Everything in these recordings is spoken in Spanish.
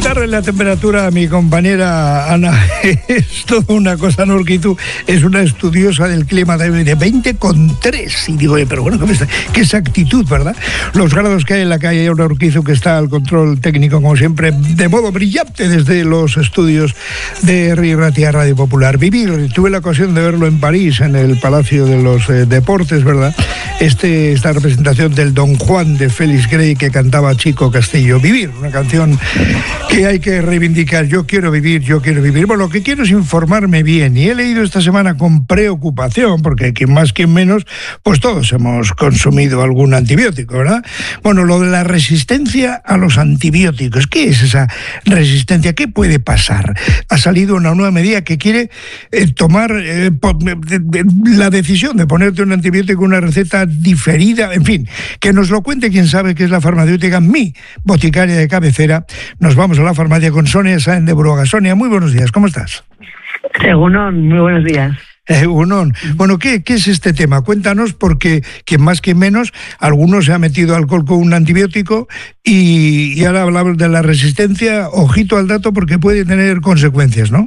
Preguntarle la temperatura a mi compañera Ana es toda una cosa, ¿no? Urquizu es una estudiosa del clima de 20,3. Y digo, pero bueno, qué exactitud, ¿verdad? Los grados que hay en la calle, ahora Urquizu, que está al control técnico, como siempre, de modo brillante desde los estudios de Ratia Radio Popular. Tuve la ocasión de verlo en París, en el Palacio de los Deportes, ¿verdad? Esta representación del Don Juan de Félix Gray que cantaba Chico Castillo. Vivir, una canción que hay que reivindicar. Yo quiero vivir. Bueno, lo que quiero es informarme bien, y he leído esta semana con preocupación, porque quien más, quien menos, pues todos hemos consumido algún antibiótico, ¿verdad? Bueno, lo de la resistencia a los antibióticos. ¿Qué es esa resistencia? ¿Qué puede pasar? Ha salido una nueva medida que quiere tomar la decisión de ponerte un antibiótico, una receta diferida, en fin, que nos lo cuente quien sabe que es la farmacéutica, mi boticaria de cabecera. Nos vamos a la farmacia con Sonia Sáenz de Buruaga. Sonia, muy buenos días, ¿cómo estás? Egunon, muy buenos días. Egunon. Bueno, ¿qué es este tema? Cuéntanos, porque quien más que menos, algunos se ha metido alcohol con un antibiótico y ahora hablamos de la resistencia. Ojito al dato, porque puede tener consecuencias, ¿no?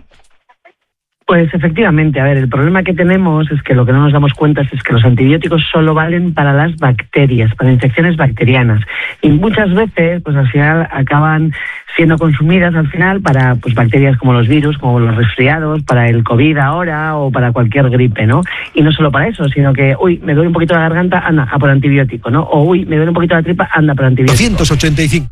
Pues efectivamente, a ver, el problema que tenemos es que lo que no nos damos cuenta es que los antibióticos solo valen para las bacterias, para infecciones bacterianas. Y muchas veces, pues al final acaban siendo consumidas al final para pues bacterias como los virus, como los resfriados, para el COVID ahora o para cualquier gripe, ¿no? Y no solo para eso, sino que, me duele un poquito la garganta, anda, a por antibiótico, ¿no? O, me duele un poquito la tripa, anda por antibiótico. 285.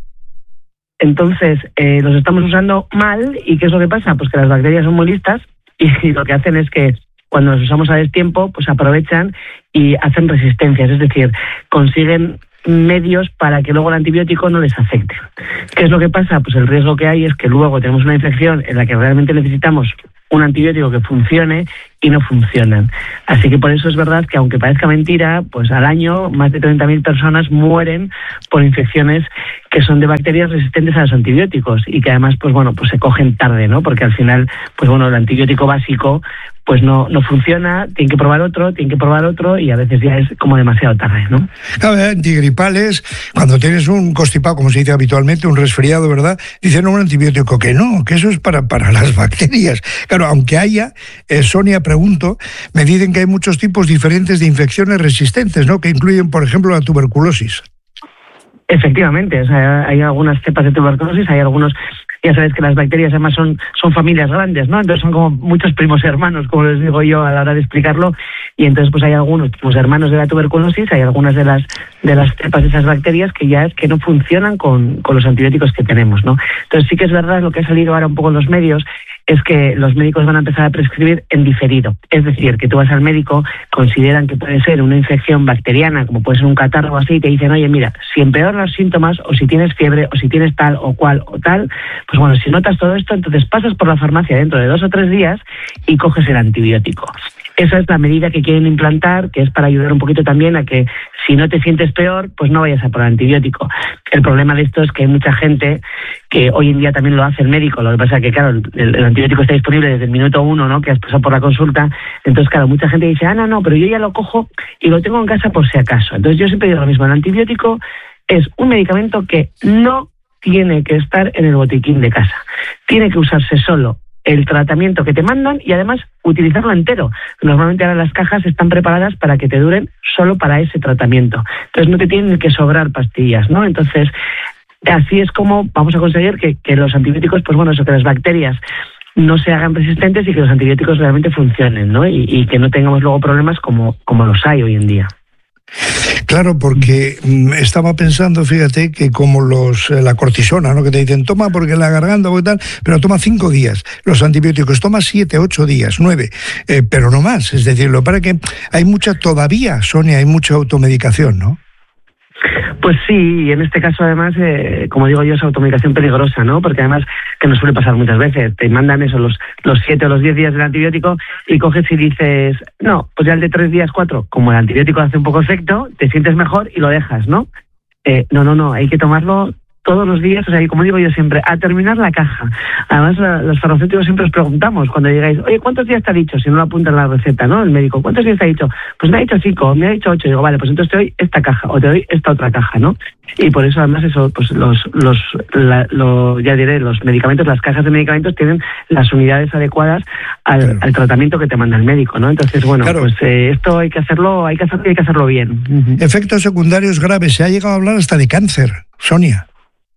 Entonces, los estamos usando mal, ¿y qué es lo que pasa? Pues que las bacterias son muy listas, y lo que hacen es que cuando los usamos a destiempo, pues aprovechan y hacen resistencias, es decir, consiguen medios para que luego el antibiótico no les afecte. ¿Qué es lo que pasa? Pues el riesgo que hay es que luego tenemos una infección en la que realmente necesitamos un antibiótico que funcione y no funcionan. Así que por eso es verdad que, aunque parezca mentira, pues al año más de 30.000 personas mueren por infecciones que son de bacterias resistentes a los antibióticos y que además, pues bueno, pues se cogen tarde, ¿no? Porque al final, pues bueno, el antibiótico básico pues no funciona, tienen que probar otro y a veces ya es como demasiado tarde, ¿no? Claro, antigripales, cuando tienes un constipado, como se dice habitualmente, un resfriado, ¿verdad? Dicen un antibiótico que no, que eso es para las bacterias. Claro, aunque haya, Sonia, pregunto, me dicen que hay muchos tipos diferentes de infecciones resistentes, ¿no? Que incluyen, por ejemplo, la tuberculosis. Efectivamente, o sea, hay algunas cepas de tuberculosis, hay algunos, ya sabes que las bacterias además son familias grandes, ¿no? Entonces son como muchos primos hermanos, como les digo yo a la hora de explicarlo, y entonces pues hay algunos primos hermanos de la tuberculosis, hay algunas de las cepas de esas bacterias que ya es que no funcionan con los antibióticos que tenemos, ¿no? Entonces sí que es verdad, lo que ha salido ahora un poco en los medios es que los médicos van a empezar a prescribir en diferido. Es decir, que tú vas al médico, consideran que puede ser una infección bacteriana, como puede ser un catarro o así, y te dicen, oye, mira, si empeoran los síntomas, o si tienes fiebre, o si tienes tal o cual o tal, pues bueno, si notas todo esto, entonces pasas por la farmacia dentro de 2 o 3 días y coges el antibiótico. Esa es la medida que quieren implantar, que es para ayudar un poquito también a que si no te sientes peor, pues no vayas a por el antibiótico. El problema de esto es que hay mucha gente que hoy en día también lo hace el médico. Lo que pasa es que, claro, el antibiótico está disponible desde el minuto 1, ¿no?, que has pasado por la consulta. Entonces, claro, mucha gente dice, no, pero yo ya lo cojo y lo tengo en casa por si acaso. Entonces yo siempre digo lo mismo, el antibiótico es un medicamento que no tiene que estar en el botiquín de casa. Tiene que usarse solo el tratamiento que te mandan y además utilizarlo entero. Normalmente ahora las cajas están preparadas para que te duren solo para ese tratamiento. Entonces no te tienen que sobrar pastillas, ¿no? Entonces así es como vamos a conseguir que los antibióticos, pues bueno, eso, que las bacterias no se hagan resistentes y que los antibióticos realmente funcionen, ¿no? Y que no tengamos luego problemas como los hay hoy en día. Claro, porque estaba pensando, fíjate, que como la cortisona, ¿no?, que te dicen, toma porque la garganta o tal, pero toma 5 días. Los antibióticos toma 7, 8 días, 9, pero no más. Es decir, lo para que hay mucha todavía, Sonia, hay mucha automedicación, ¿no? Pues sí, y en este caso además, como digo yo, es automedicación peligrosa, ¿no? Porque además, que nos suele pasar muchas veces, te mandan eso, los 7 o los 10 días del antibiótico y coges y dices, no, pues ya el de 3 días, 4, como el antibiótico hace un poco efecto, te sientes mejor y lo dejas, ¿no? No, hay que tomarlo todos los días, o sea, y como digo yo siempre, a terminar la caja. Además, los farmacéuticos siempre os preguntamos cuando llegáis, oye, ¿cuántos días te ha dicho? Si no lo apunta en la receta, ¿no? El médico, ¿cuántos días te ha dicho? Pues me ha dicho 5, me ha dicho 8. Digo, vale, pues entonces te doy esta caja o te doy esta otra caja, ¿no? Y por eso, además, eso, pues los medicamentos, las cajas de medicamentos tienen las unidades adecuadas al tratamiento que te manda el médico, ¿no? Entonces, bueno, pues esto hay que hacerlo bien. Efectos secundarios graves, se ha llegado a hablar hasta de cáncer, Sonia.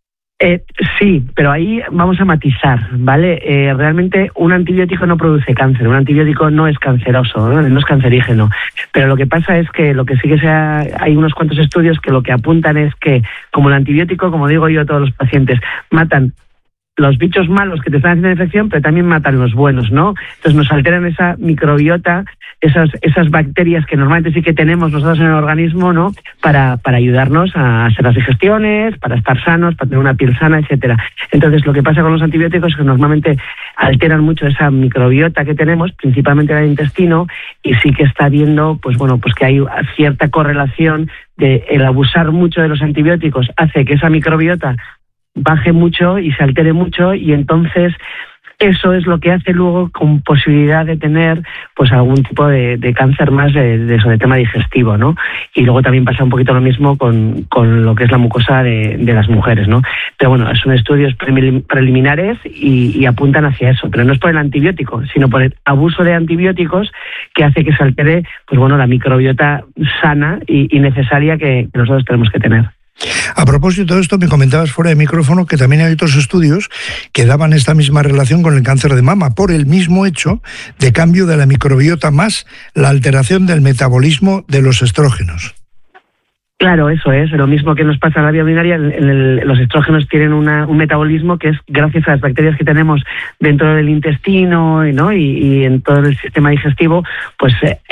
Sí, pero ahí vamos a matizar, ¿vale? Realmente un antibiótico no produce cáncer, un antibiótico no es canceroso, no es cancerígeno, pero lo que pasa es que lo que sí que hay unos cuantos estudios que lo que apuntan es que como el antibiótico, como digo yo a todos los pacientes, matan los bichos malos que te están haciendo infección, pero también matan los buenos, ¿no? Entonces nos alteran esa microbiota, esas bacterias que normalmente sí que tenemos nosotros en el organismo, ¿no? Para ayudarnos a hacer las digestiones, para estar sanos, para tener una piel sana, etcétera. Entonces lo que pasa con los antibióticos es que normalmente alteran mucho esa microbiota que tenemos, principalmente en el intestino, y sí que está viendo, pues bueno, pues que hay cierta correlación de el abusar mucho de los antibióticos hace que esa microbiota baje mucho y se altere mucho, y entonces eso es lo que hace luego con posibilidad de tener pues algún tipo de cáncer más de tema digestivo, ¿no? Y luego también pasa un poquito lo mismo con lo que es la mucosa de las mujeres, ¿no? Pero bueno, son estudios preliminares y apuntan hacia eso, pero no es por el antibiótico, sino por el abuso de antibióticos que hace que se altere, pues bueno, la microbiota sana y necesaria que nosotros tenemos que tener. A propósito de esto, me comentabas fuera de micrófono que también hay otros estudios que daban esta misma relación con el cáncer de mama, por el mismo hecho de cambio de la microbiota más la alteración del metabolismo de los estrógenos. Claro, eso es lo mismo que nos pasa en la vía urinaria. Los estrógenos tienen un metabolismo que es gracias a las bacterias que tenemos dentro del intestino, ¿no? y en todo el sistema digestivo, pues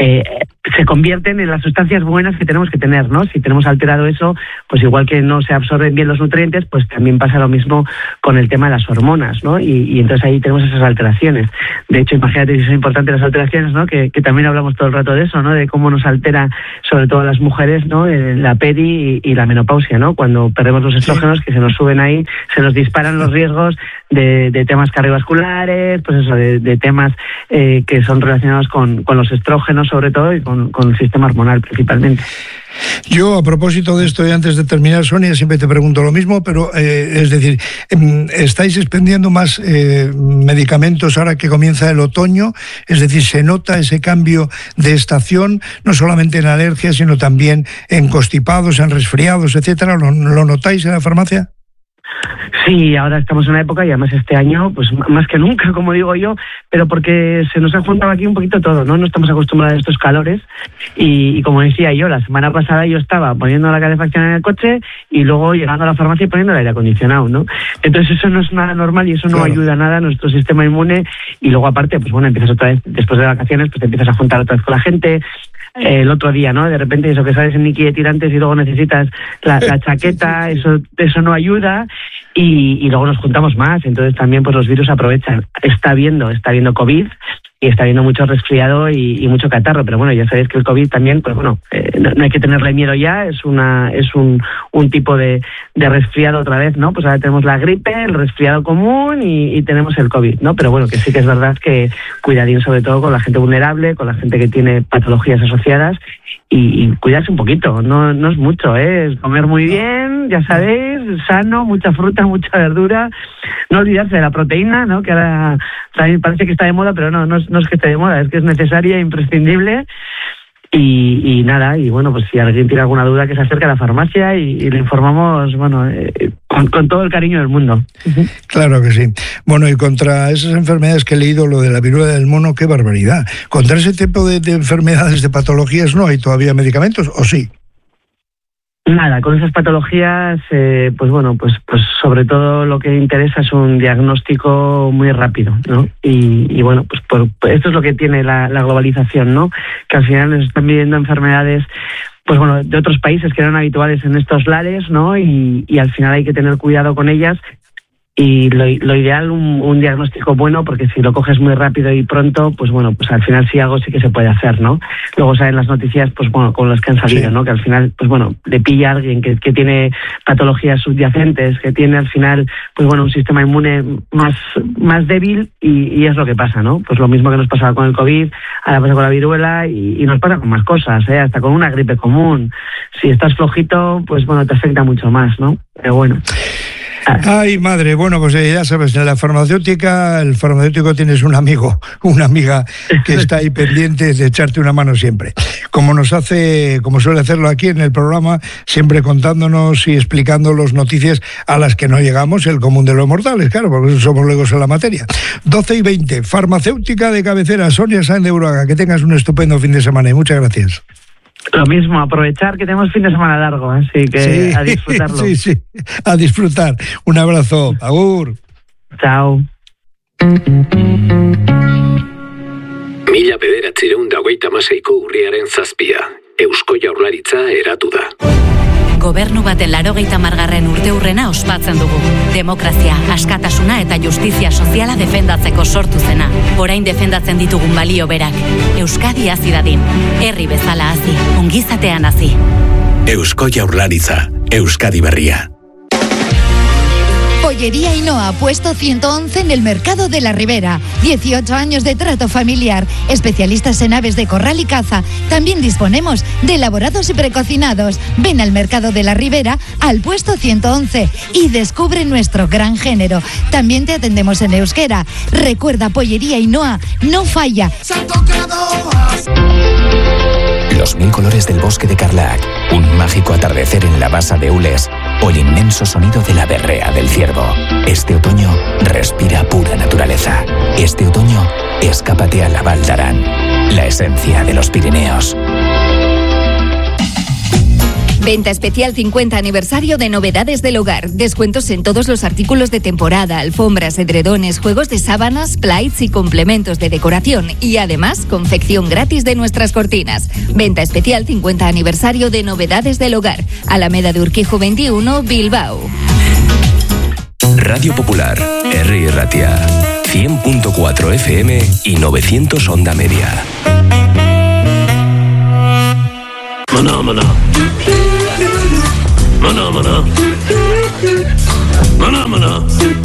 se convierten en las sustancias buenas que tenemos que tener, ¿no? Si tenemos alterado eso, pues igual que no se absorben bien los nutrientes, pues también pasa lo mismo con el tema de las hormonas, ¿no? Y entonces ahí tenemos esas alteraciones. De hecho, imagínate si son importantes las alteraciones, ¿no? Que también hablamos todo el rato de eso, ¿no? De cómo nos altera, sobre todo a las mujeres, ¿no? La peri y la menopausia, ¿no? Cuando perdemos los estrógenos, que se nos suben ahí, se nos disparan los riesgos de temas cardiovasculares, pues eso, de temas que son relacionados con los estrógenos sobre todo y con el sistema hormonal principalmente. Yo, a propósito de esto, y antes de terminar, Sonia, siempre te pregunto lo mismo, pero es decir, ¿estáis expendiendo más medicamentos ahora que comienza el otoño? Es decir, ¿se nota ese cambio de estación, no solamente en alergias, sino también en constipados, en resfriados, etcétera? ¿Lo notáis en la farmacia? Sí, ahora estamos en una época y además este año, pues más que nunca, como digo yo, pero porque se nos ha juntado aquí un poquito todo, ¿no? No estamos acostumbrados a estos calores y como decía yo, la semana pasada yo estaba poniendo la calefacción en el coche y luego llegando a la farmacia y poniendo el aire acondicionado, ¿no? Entonces eso no es nada normal y eso no ayuda nada a nuestro sistema inmune y luego aparte, pues bueno, empiezas otra vez, después de vacaciones, pues te empiezas a juntar otra vez con la gente. El otro día, ¿no? De repente eso que sales en Niki de tirantes y luego necesitas la chaqueta, eso no ayuda y luego nos juntamos más, entonces también pues los virus aprovechan. Está habiendo COVID y está habiendo mucho resfriado y mucho catarro, pero bueno, ya sabéis que el COVID también, pues bueno, no hay que tenerle miedo ya, es un tipo de resfriado otra vez, ¿no? Pues ahora tenemos la gripe, el resfriado común y tenemos el COVID, ¿no? Pero bueno, que sí que es verdad que cuidadín sobre todo con la gente vulnerable, con la gente que tiene patologías asociadas y cuidarse un poquito, no es mucho, es comer muy bien, ya sabéis, sano, mucha fruta, mucha verdura, no olvidarse de la proteína, ¿no? Que ahora también parece que está de moda, pero no es que esté de moda, es que es necesaria e imprescindible. Y nada, y bueno, pues si alguien tiene alguna duda que se acerque a la farmacia y le informamos, bueno, con todo el cariño del mundo. Claro que sí. Bueno, y contra esas enfermedades que he leído, lo de la viruela del mono, qué barbaridad. Contra ese tipo de enfermedades, de patologías, ¿no hay todavía medicamentos o sí? Nada, con esas patologías, pues bueno, pues sobre todo lo que interesa es un diagnóstico muy rápido, ¿no? Y bueno, pues esto es lo que tiene la globalización, ¿no? Que al final nos están viviendo enfermedades, pues bueno, de otros países que eran habituales en estos lares, ¿no? Y al final hay que tener cuidado con ellas. Y lo ideal, un diagnóstico bueno, porque si lo coges muy rápido y pronto, pues bueno, pues al final sí algo sí que se puede hacer, ¿no? Luego salen las noticias, pues bueno, con las que han salido, ¿no? Que al final, pues bueno, le pilla a alguien que tiene patologías subyacentes, que tiene al final, pues bueno, un sistema inmune más débil y es lo que pasa, ¿no? Pues lo mismo que nos pasaba con el COVID, ahora pasa con la viruela y nos pasa con más cosas, hasta con una gripe común. Si estás flojito, pues bueno, te afecta mucho más, ¿no? Pero bueno. Ay, madre, bueno, pues ya sabes, en la farmacéutica, el farmacéutico tienes un amigo, una amiga que está ahí pendiente de echarte una mano siempre. Como suele hacerlo aquí en el programa, siempre contándonos y explicando las noticias a las que no llegamos, el común de los mortales, claro, porque somos legos en la materia. 12:20, farmacéutica de cabecera, Sonia Sáenz de Uruaga, que tengas un estupendo fin de semana y muchas gracias. Lo mismo, aprovechar que tenemos fin de semana largo, así que sí, a disfrutarlo. Sí, a disfrutar. Un abrazo. Agur. Chao. Mila bederatziehun eta hogeita hamaseiko urriaren 7, Eusko Jaurlaritza eratu da. Gobernu baten 80. urteurrena ospatzen dugu. Demokrazia, askatasuna eta justizia soziala defendatzeko sortu zena. Orain defendatzen ditugun balio berak. Euskadi hazi dadin. Herri bezala hazi, ongizatean hazi. Eusko Jaurlaritza, Euskadi berria. Pollería Ainhoa, puesto 111 en el Mercado de la Ribera. 18 años de trato familiar. Especialistas en aves de corral y caza. También disponemos de elaborados y precocinados. Ven al Mercado de la Ribera, al puesto 111 y descubre nuestro gran género. También te atendemos en euskera. Recuerda, Pollería Ainhoa no falla. Los 1000 colores del bosque de Carlac, un mágico atardecer en la basa de Ules o el inmenso sonido de la berrea del ciervo. Este otoño respira pura naturaleza. Este otoño escápate a la Val d'Aran, la esencia de los Pirineos. Venta especial 50 aniversario de Novedades del Hogar. Descuentos en todos los artículos de temporada, alfombras, edredones, juegos de sábanas, plaits y complementos de decoración. Y además, confección gratis de nuestras cortinas. Venta especial 50 aniversario de Novedades del Hogar. Alameda de Urquijo 21, Bilbao. Radio Popular, Herri Ratia, 100.4 FM y 900 Onda Media. Maná, maná. Maná, maná. Maná, maná.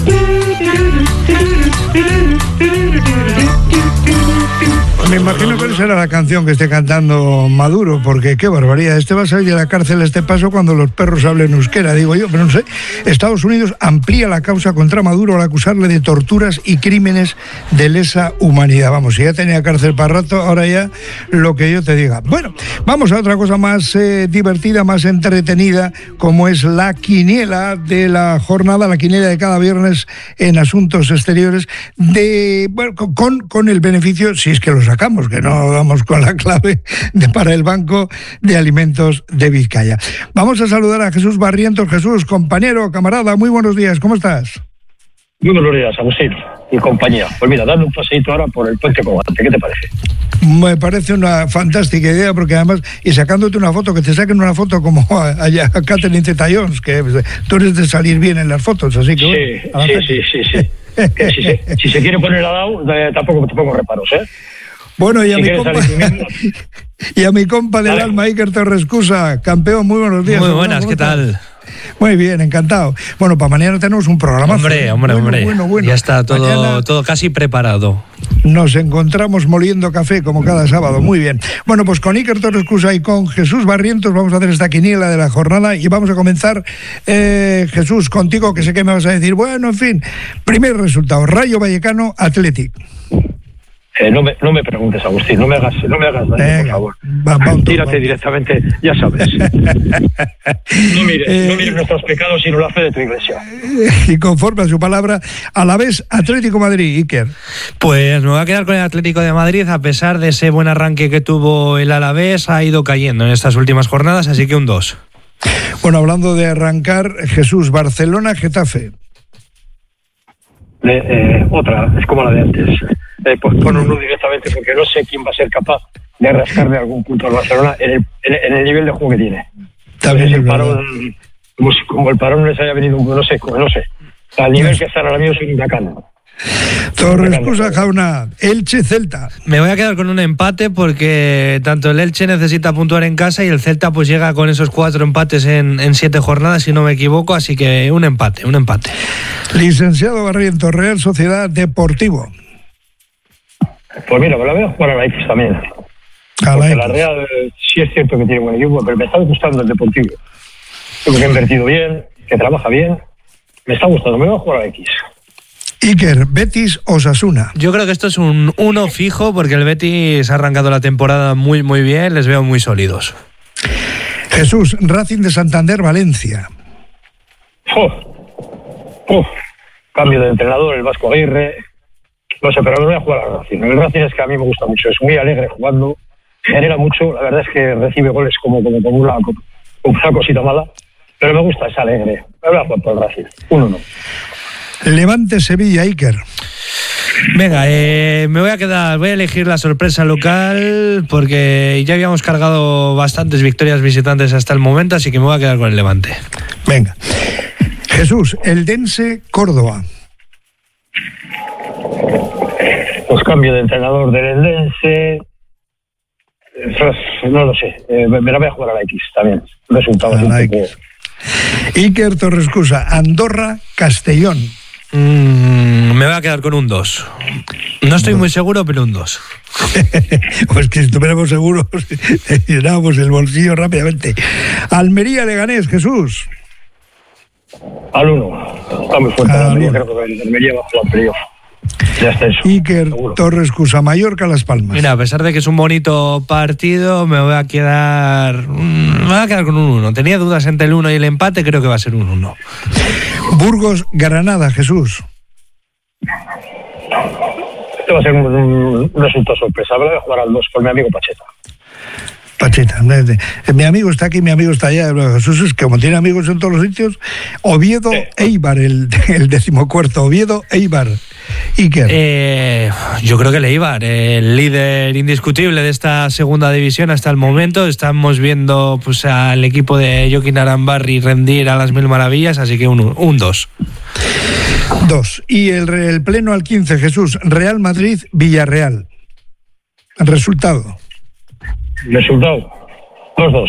Me imagino que esa era la canción que esté cantando Maduro, porque qué barbaridad. Va a salir de la cárcel este paso cuando los perros hablen euskera, digo yo, pero no sé. Estados Unidos amplía la causa contra Maduro al acusarle de torturas y crímenes de lesa humanidad. Vamos, si ya tenía cárcel para rato, ahora ya lo que yo te diga. Bueno, vamos a otra cosa más divertida, más entretenida, como es la quiniela de la jornada, la quiniela de cada viernes en Asuntos Exteriores, con el beneficio, si es que lo sacamos, que no damos con la clave para el Banco de Alimentos de Vizcaya. Vamos a saludar a Jesús Barrientos. Jesús, compañero, camarada, muy buenos días, ¿cómo estás? Muy buenos días, Agustín y compañía. Pues mira, dando un paseíto ahora por el puente Cogante, ¿qué te parece? Me parece una fantástica idea, porque además, y sacándote una foto, que te saquen una foto como allá a Catherine Zeta-Jones, que tú eres de salir bien en las fotos, así que sí. Si se quiere poner a lado, tampoco te pongo reparos, ¿eh? Bueno, y a mi compa del alma, Iker Torrescusa, campeón, muy buenos días. Muy buenas, ¿qué tal? Muy bien, encantado. Bueno, para mañana tenemos un programa. Hombre. Bueno. Ya está todo casi preparado. Nos encontramos moliendo café como cada sábado, muy bien. Bueno, pues con Iker Torrescusa y con Jesús Barrientos vamos a hacer esta quiniela de la jornada y vamos a comenzar, Jesús, contigo, que sé que me vas a decir, bueno, en fin, primer resultado, Rayo Vallecano, Athletic. No me preguntes, Agustín, no me hagas daño, por favor. Tírate directamente, ya sabes. No mires nuestros pecados, sino la fe de tu iglesia. Y conforme a su palabra, Alavés, Atlético Madrid, Iker. Pues me voy a quedar con el Atlético de Madrid, a pesar de ese buen arranque que tuvo el Alavés, ha ido cayendo en estas últimas jornadas, así que un 2. Bueno, hablando de arrancar, Jesús, Barcelona, Getafe. Otra, es como la de antes. Pon un 1 directamente, porque no sé quién va a ser capaz de rascarle algún punto al Barcelona en el nivel de juego que tiene. También el parón, como el parón les haya venido, no sé. Al nivel que están ahora mismo es un huracán. Torrescusa Jauna, Elche Celta. Me voy a quedar con un empate porque tanto el Elche necesita puntuar en casa y el Celta pues llega con esos 4 empates en 7 jornadas, si no me equivoco, así que un empate. Licenciado Barrientos, Real Sociedad Deportivo. Pues mira, me la voy a jugar a la X también. Porque la Real sí es cierto que tiene buen equipo, pero me está gustando el Deportivo. Creo que ha invertido bien, que trabaja bien. Me está gustando, me voy a jugar a la X. Iker, Betis Osasuna. Yo creo que esto es un 1 fijo porque el Betis ha arrancado la temporada muy bien, les veo muy sólidos. Jesús, Racing de Santander Valencia. Cambio de entrenador, el Vasco Aguirre. No sé, pero me voy a jugar al Racing. El Racing es que a mí me gusta mucho, es muy alegre jugando, genera mucho, la verdad es que recibe goles como una cosita mala, pero me gusta, es alegre. Me voy a jugar por el Racing, 1-1. Levante Sevilla, Iker. Venga, voy a elegir la sorpresa local porque ya habíamos cargado bastantes victorias visitantes hasta el momento, así que me voy a quedar con el Levante. Venga. Jesús, Eldense Córdoba. Pues cambio de entrenador del Eldense. No lo sé, me la voy a jugar a la X también. Resultado un poco. Iker Torrescusa, Andorra Castellón. Me voy a quedar con un 2. No estoy muy seguro, pero un 2. Pues que si estuviéramos seguros, llenábamos el bolsillo rápidamente. Almería Leganés, Jesús. Al 1. Está muy fuerte la Almería, creo que el Almería va a jugar playoff. Ya está eso. Iker Torrescusa, Mallorca Las Palmas. Mira, a pesar de que es un bonito partido, me voy a quedar con un 1. Tenía dudas entre el 1 y el empate, creo que va a ser un 1. Burgos Granada, Jesús. Este va a ser un resultado sorpresa. Voy a jugar al 2 con mi amigo Pacheta. Mi amigo está aquí, mi amigo está allá. Jesús es que como tiene amigos en todos los sitios. Oviedo Eibar, el 14º. Oviedo Eibar. Iker. Yo creo que el Eibar, el líder indiscutible de esta segunda división hasta el momento. Estamos viendo pues al equipo de Joaquín Arambarri rendir a las mil maravillas, así que un 2. 2. Y el pleno al 15, Jesús. Real Madrid Villarreal. Resultado. 2-2.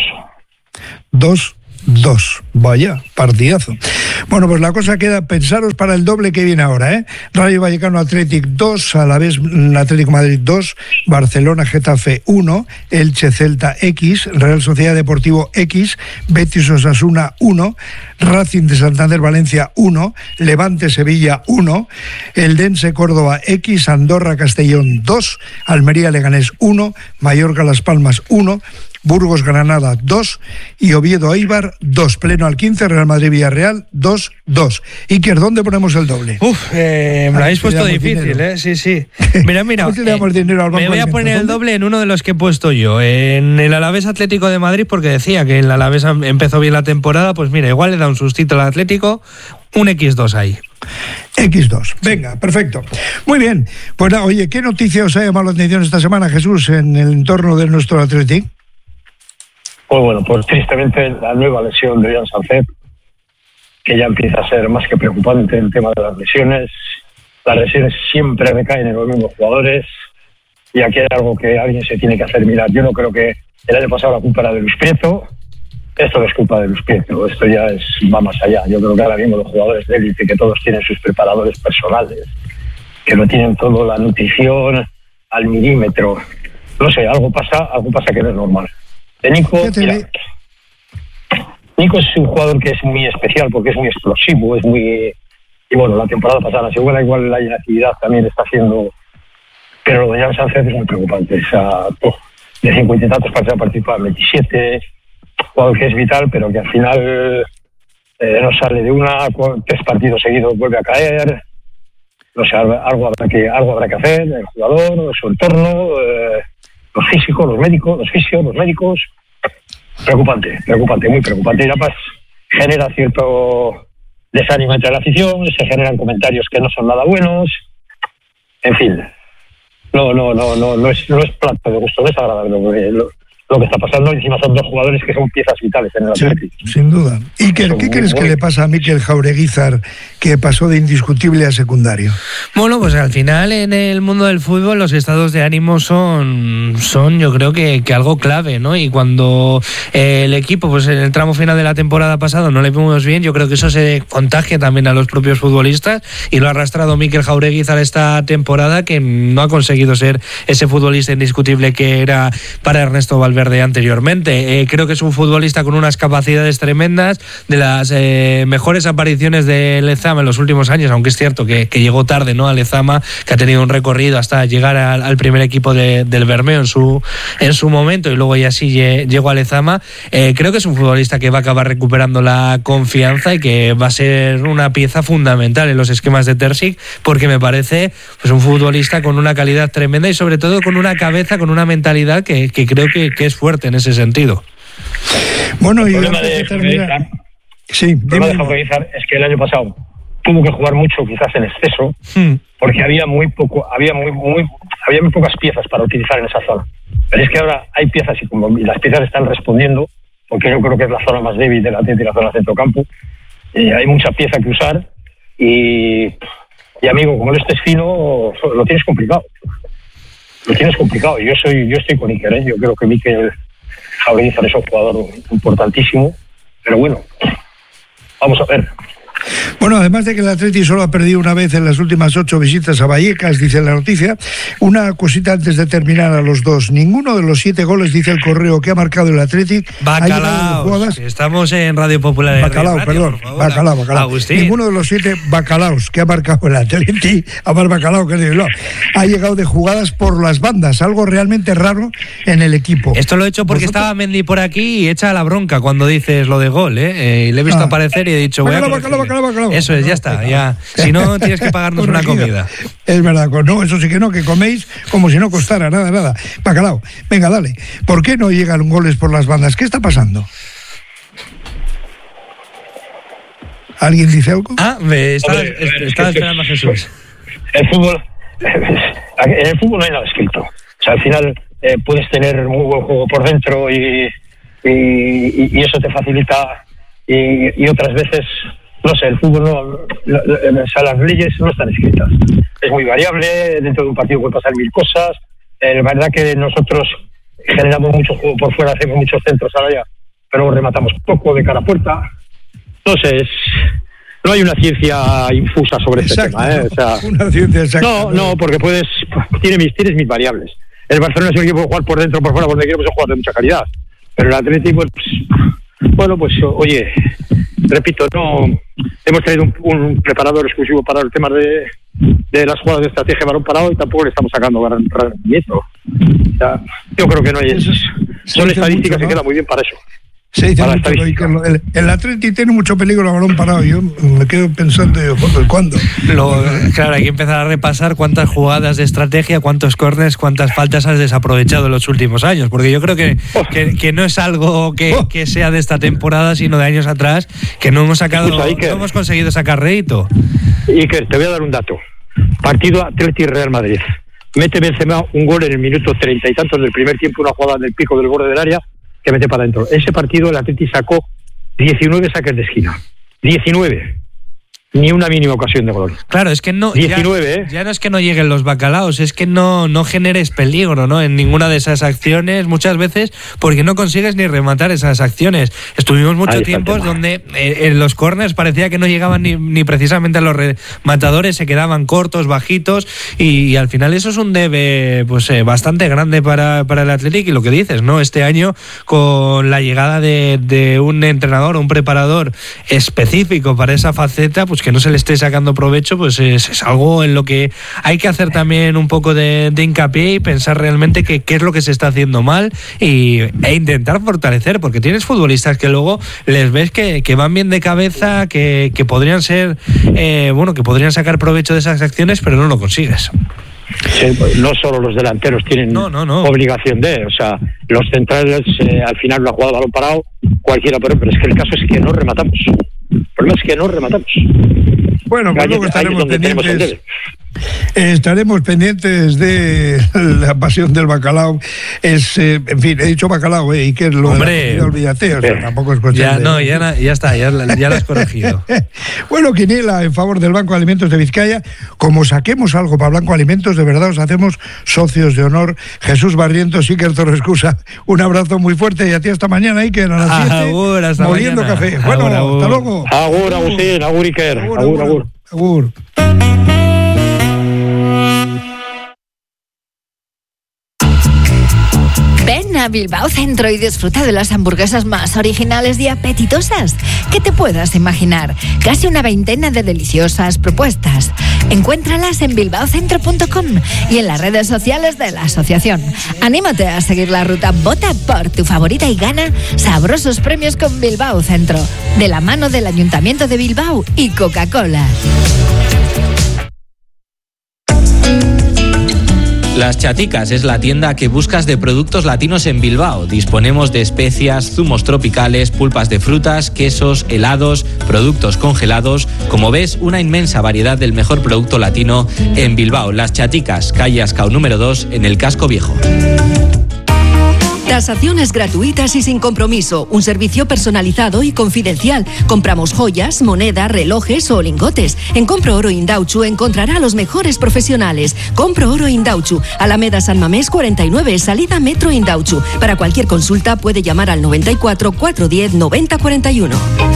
2-2. Vaya, partidazo. Bueno, pues la cosa queda, pensaros para el doble que viene ahora, ¿eh? Rayo Vallecano Athletic 2, a la vez Atlético Madrid 2, Barcelona Getafe 1, Elche Celta X, Real Sociedad Deportivo X, Betis Osasuna 1, Racing de Santander Valencia 1, Levante Sevilla 1, Eldense Córdoba X, Andorra Castellón 2, Almería Leganés 1, Mallorca Las Palmas 1, Burgos Granada 2 y Oviedo Eibar 2. Pleno al 15, Real Madrid Villarreal 2-2. Iker, ¿dónde ponemos el doble? Me lo habéis puesto difícil, dinero. Sí. Mira, me voy a poner el doble en uno de los que he puesto yo, en el Alavés Atlético de Madrid, porque decía que el Alavés empezó bien la temporada. Pues mira, igual le da un sustito al Atlético, un X2 ahí. X2. Venga, perfecto. Muy bien. Pues nada, oye, ¿qué noticia os ha llamado la atención esta semana, Jesús, en el entorno de nuestro Atlético? Pues bueno, pues tristemente la nueva lesión de Jan Sancet, que ya empieza a ser más que preocupante el tema de las lesiones. Las lesiones siempre recaen en los mismos jugadores y aquí hay algo que alguien se tiene que hacer mirar. Yo no creo que el año pasado la culpa era de Luis Prieto. Esto no es culpa de Luis Prieto, esto ya va más allá. Yo creo que ahora mismo los jugadores de élite, que todos tienen sus preparadores personales, que no tienen toda la nutrición al milímetro. No sé, algo pasa que no es normal. De Nico, mira, Nico es un jugador que es muy especial porque es muy explosivo, es muy... Y bueno, la temporada pasada, igual la inactividad también está haciendo... Pero lo de Jan Sánchez es muy preocupante. O sea, de 50 y tantos partidos ha participado en 27, jugador que es vital, pero que al final no sale de 3 partidos seguidos, vuelve a caer. No sé, algo habrá que hacer, el jugador, su entorno... los físicos, los médicos, los fisios, los médicos. Preocupante, muy preocupante. Y la paz genera cierto desánimo entre la afición, se generan comentarios que no son nada buenos. En fin, no es plato de gusto, no es agradable lo lo que está pasando. Encima son dos jugadores que son piezas vitales en el Atlético. Sin duda. ¿Y qué crees que le pasa a Mikel Jaureguizar, que pasó de indiscutible a secundario? Bueno, pues al final en el mundo del fútbol los estados de ánimo son yo creo que algo clave, ¿no? Y cuando el equipo, pues en el tramo final de la temporada pasada no le vimos bien, yo creo que eso se contagia también a los propios futbolistas, y lo ha arrastrado Mikel Jaureguizar esta temporada, que no ha conseguido ser ese futbolista indiscutible que era para Ernesto Valverde anteriormente. Creo que es un futbolista con unas capacidades tremendas, de las mejores apariciones de Lezama en los últimos años, aunque es cierto que llegó tarde, ¿no? A Lezama, que ha tenido un recorrido hasta llegar al primer equipo del Bermeo en su momento, y luego ya sí llegó a Lezama. Creo que es un futbolista que va a acabar recuperando la confianza y que va a ser una pieza fundamental en los esquemas de Terzic, porque me parece pues un futbolista con una calidad tremenda y sobre todo con una cabeza, con una mentalidad que creo que es fuerte en ese sentido. Bueno, y el problema de Jaureguizar es que el año pasado tuvo que jugar mucho, quizás en exceso, porque había muy pocas piezas para utilizar en esa zona. Pero es que ahora hay piezas y las piezas están respondiendo, porque yo creo que es la zona más débil del Atlético, la zona centrocampo. Hay mucha pieza que usar y amigo, como no estés fino, lo tienes complicado. Lo tienes complicado. Yo estoy con Iker, ¿eh? Yo creo que Mikel Jaureguizar es un jugador importantísimo, pero bueno, vamos a ver. Bueno, además de que el Atleti solo ha perdido una vez en las últimas 8 visitas a Vallecas, dice la noticia, una cosita antes de terminar a los dos. Ninguno de los 7 goles, dice el correo, que ha marcado el Atleti. Bacalaos. Estamos en Radio Popular. Bacalao. Agustín. Ninguno de los 7 bacalaos que ha marcado el Atleti, Amar Bacalao, que ha llegado de jugadas por las bandas, algo realmente raro en el equipo. Esto lo he hecho porque estaba Mendy por aquí y echa la bronca cuando dices lo de gol, ¿eh? Y le he visto aparecer y he dicho... Bacalao. Eso es, ya está. Ya. Si no, tienes que pagarnos una comida. Es verdad, no, eso sí que no, que coméis como si no costara nada. Bacalao, venga, dale. ¿Por qué no llegan goles por las bandas? ¿Qué está pasando? ¿Alguien dice algo? Estaba esperando a Jesús. En el fútbol no hay nada escrito. O sea, al final puedes tener muy buen juego por dentro y eso te facilita, y otras veces... No sé, el fútbol las leyes no están escritas. Es muy variable, dentro de un partido puede pasar 1000 cosas. La verdad que nosotros generamos mucho juego por fuera, hacemos muchos centros al área, pero rematamos poco de cara a puerta. No sé, no hay una ciencia infusa sobre este tema, ¿eh? O sea, una ciencia exacta. No, porque tienes 1000 variables. El Barcelona es un equipo que jugar por dentro, por fuera, por donde quiera, pues es un jugador de mucha calidad. Pero el Atlético, pues oye, repito, no hemos traído un preparador exclusivo para el tema de las jugadas de estrategia de balón parado y tampoco le estamos sacando gran rendimiento. O sea, yo creo que no hay son estadísticas que quedan muy bien para eso. Se dice mucho que el Atleti tiene mucho peligro a balón parado. Yo me quedo pensando, ¿cuándo? Claro, hay que empezar a repasar cuántas jugadas de estrategia, cuántos córners, cuántas faltas has desaprovechado en los últimos años, porque yo creo que no es algo que sea de esta temporada, sino de años atrás, que no hemos conseguido sacar rédito. Iker, te voy a dar un dato. Partido Atleti Real Madrid. Mete Benzema un gol en el minuto 30 y tantos del primer tiempo, una jugada del pico del borde del área que mete para adentro. Ese partido el Atleti sacó 19 saques de esquina. 19. Ni una mínima ocasión de gol. Claro, es que no 19, ya no es que no lleguen los bacalaos, es que no generes peligro, ¿no? En ninguna de esas acciones, muchas veces, porque no consigues ni rematar esas acciones. Estuvimos mucho tiempo donde en los corners parecía que no llegaban ni precisamente a los rematadores, se quedaban cortos, bajitos, y al final eso es un debe bastante grande para el Athletic. Y lo que dices, ¿no? Este año, con la llegada de un entrenador, un preparador específico para esa faceta, pues que no se le esté sacando provecho, pues es algo en lo que hay que hacer también un poco de hincapié y pensar realmente qué es lo que se está haciendo mal e intentar fortalecer, porque tienes futbolistas que luego les ves que van bien de cabeza, que podrían ser que podrían sacar provecho de esas acciones, pero no lo consigues. Sí, no solo los delanteros tienen obligación o sea, los centrales al final una jugada de balón parado cualquiera, pero es que el caso es que no rematamos. El problema es que no rematamos. Bueno, pues luego estaremos pendientes. Estaremos pendientes de la pasión del bacalao. En fin, he dicho bacalao, y que es lo Hombre, olvídate, o sea, tampoco es cuestión ya está, ya lo has corregido. Bueno, quiniela en favor del Banco de Alimentos de Vizcaya. Como saquemos algo para Blanco Alimentos, de verdad os hacemos socios de honor. Jesús Barrientos, Iker Torrescusa, un abrazo muy fuerte y a ti hasta mañana, Iker, a las 7, agur, hasta moliendo mañana. Café. Bueno, agur. hasta luego. Agur, Agustín, agur, Iker. Agur. Ven a Bilbao Centro y disfruta de las hamburguesas más originales y apetitosas que te puedas imaginar. Casi una veintena de deliciosas propuestas. Encuéntralas en bilbaocentro.com y en las redes sociales de la asociación. Anímate a seguir la ruta, vota por tu favorita y gana sabrosos premios con Bilbao Centro, de la mano del Ayuntamiento de Bilbao y Coca-Cola. Las Chaticas es la tienda que buscas de productos latinos en Bilbao. Disponemos de especias, zumos tropicales, pulpas de frutas, quesos, helados, productos congelados. Como ves, una inmensa variedad del mejor producto latino en Bilbao. Las Chaticas, calle Ascao número 2, en el Casco Viejo. Tasaciones gratuitas y sin compromiso. Un servicio personalizado y confidencial. Compramos joyas, moneda, relojes o lingotes. En Compro Oro Indauchu encontrará a los mejores profesionales. Compro Oro Indauchu, Alameda San Mamés 49, salida Metro Indauchu. Para cualquier consulta puede llamar al 94 410 90 41.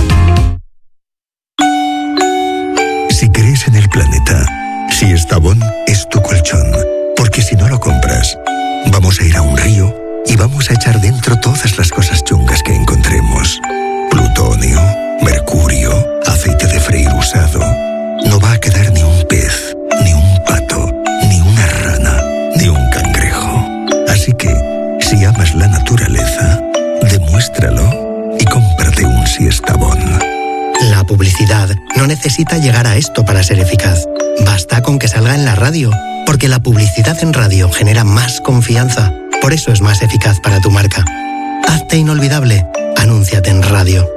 Si crees en el planeta, Siestabón es tu colchón. Porque si no lo compras, vamos a ir a un río y vamos a echar dentro todas las cosas chungas que encontremos. Plutonio, mercurio, aceite de freír usado. No va a quedar ni un pez, ni un pato, ni una rana, ni un cangrejo. Así que, si amas la naturaleza, demuéstralo y cómprate un Siestabón. La publicidad no necesita llegar a esto para ser eficaz. Basta con que salga en la radio, porque la publicidad en radio genera más confianza. Por eso es más eficaz para tu marca. Hazte inolvidable. Anúnciate en radio.